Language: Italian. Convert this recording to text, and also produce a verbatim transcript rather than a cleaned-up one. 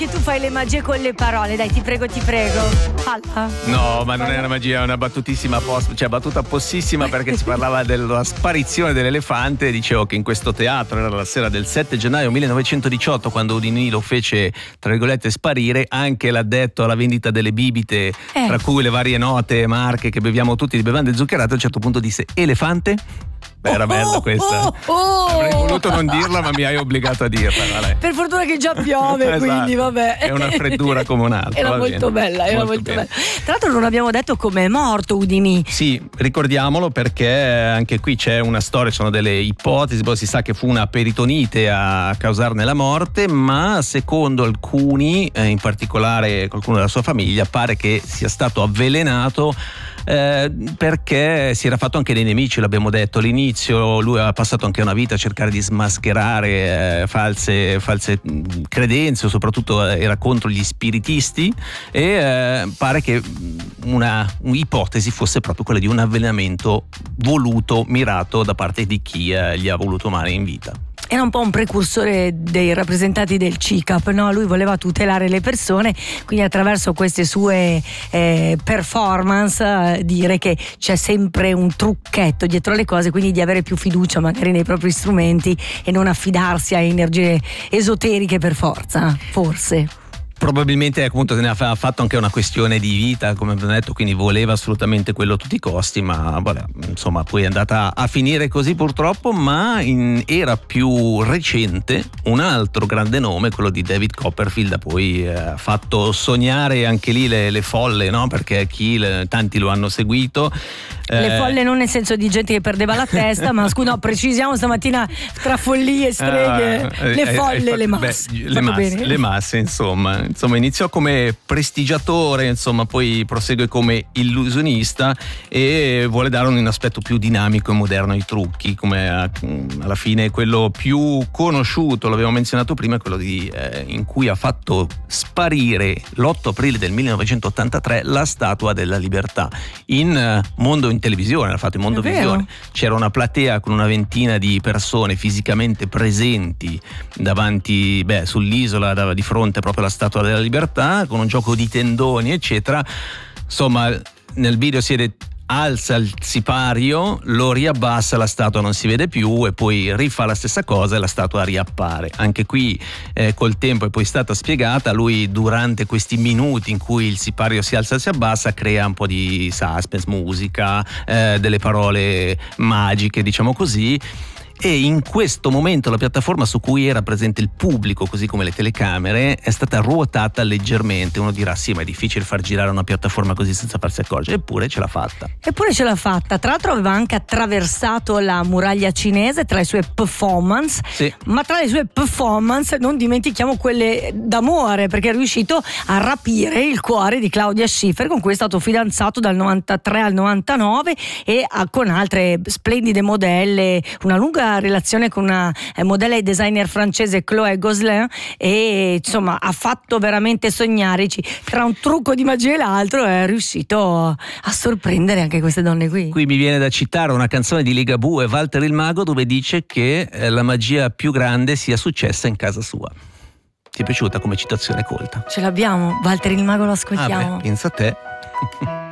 anche tu fai le magie con le parole, dai, ti prego, ti prego. Falla. No, ma non è una magia, è una battutissima post, cioè battuta possissima, perché si parlava della sparizione dell'elefante. Dicevo che in questo teatro era la sera del sette gennaio millenovecentodiciotto, quando Houdini lo fece, tra virgolette, sparire. Anche l'addetto alla vendita delle bibite, eh. tra cui le varie note marche che beviamo tutti di bevande zuccherate, a un certo punto disse: elefante? Beh, era bella questa. Oh, oh, oh. Avrei voluto non dirla, ma mi hai obbligato a dirla. Vale. Per fortuna che già piove, esatto. Quindi vabbè. È una freddura come un'altra. Era molto bene. bella, era molto, molto bella. Tra l'altro non abbiamo detto come è morto Houdini. Sì, ricordiamolo, perché anche qui c'è una storia, sono delle ipotesi. Poi si sa che fu una peritonite a causarne la morte, ma secondo alcuni, eh, in particolare qualcuno della sua famiglia, pare che sia stato avvelenato Eh, perché si era fatto anche dei nemici, l'abbiamo detto all'inizio. Lui aveva passato anche una vita a cercare di smascherare eh, false, false credenze, soprattutto era contro gli spiritisti, e eh, pare che una un'ipotesi fosse proprio quella di un avvelenamento voluto, mirato da parte di chi eh, gli ha voluto male in vita. Era un po' un precursore dei rappresentanti del C I C A P, no? Lui voleva tutelare le persone, quindi attraverso queste sue eh, performance eh, dire che c'è sempre un trucchetto dietro le cose, quindi di avere più fiducia magari nei propri strumenti e non affidarsi a energie esoteriche per forza, forse. Probabilmente appunto ne ha fatto anche una questione di vita, come abbiamo detto, quindi voleva assolutamente quello a tutti i costi, ma vabbè, insomma poi è andata a finire così purtroppo. Ma in, era più recente un altro grande nome, quello di David Copperfield, ha poi eh, fatto sognare anche lì le, le folle, no? Perché chi, le, tanti lo hanno seguito. Le folle non nel senso di gente che perdeva la testa, ma scusa, no, precisiamo stamattina tra follie e streghe, uh, le folle e le masse. Beh, le, masse le masse, insomma. Insomma, iniziò come prestigiatore, insomma, poi prosegue come illusionista e vuole dare un aspetto più dinamico e moderno ai trucchi. Come a, alla fine quello più conosciuto, l'avevo menzionato prima, è quello di, eh, in cui ha fatto sparire l'otto aprile del millenovecentottantatré la Statua della Libertà in eh, mondo in televisione, l'ha fatto in Mondovisione. C'era una platea con una ventina di persone fisicamente presenti davanti, beh, sull'isola, da, di fronte proprio alla Statua della Libertà, con un gioco di tendoni eccetera. Insomma, nel video si vede, alza il sipario, lo riabbassa, la statua non si vede più, e poi rifà la stessa cosa e la statua riappare. Anche qui eh, col tempo è poi stata spiegata. Lui, durante questi minuti in cui il sipario si alza e si abbassa, crea un po' di suspense, musica, eh, delle parole magiche, diciamo così. E in questo momento la piattaforma su cui era presente il pubblico, così come le telecamere, è stata ruotata leggermente. Uno dirà: sì, ma è difficile far girare una piattaforma così senza farsi accorgere. Eppure ce l'ha fatta. Eppure ce l'ha fatta. Tra l'altro aveva anche attraversato la muraglia cinese tra le sue performance, sì. Ma tra le sue performance non dimentichiamo quelle d'amore, perché è riuscito a rapire il cuore di Claudia Schiffer, con cui è stato fidanzato dal novantatré al novantanove, e a, con altre splendide modelle, una lunga relazione con una eh, modella e designer francese, Chloé Gosselin, e insomma ha fatto veramente sognare. Tra un trucco di magia e l'altro è riuscito a sorprendere anche queste donne qui. Qui mi viene da citare una canzone di Ligabue e Walter il Mago, dove dice che eh, la magia più grande sia successa in casa sua. Ti è piaciuta come citazione colta? Ce l'abbiamo, Walter il Mago lo ascoltiamo. Ah beh, pensa a te.